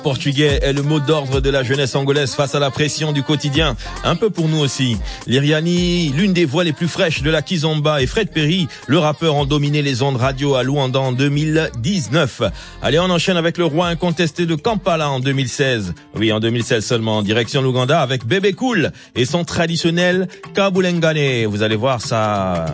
Portugais est le mot d'ordre de la jeunesse angolaise face à la pression du quotidien. Un peu pour nous aussi. Liriani, l'une des voix les plus fraîches de la kizomba, et Fred Perry, le rappeur, ont dominé les ondes radio à Luanda en 2019. Allez, on enchaîne avec le roi incontesté de Kampala en 2016. Oui, en 2016 seulement, en direction l'Ouganda avec Bébé Cool et son traditionnel Kabulengane. Vous allez voir ça.